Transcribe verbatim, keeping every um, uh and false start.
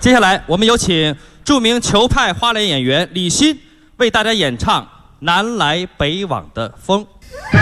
接下来，我们有请著名球派花脸演员李欣为大家演唱《南来北往的风》。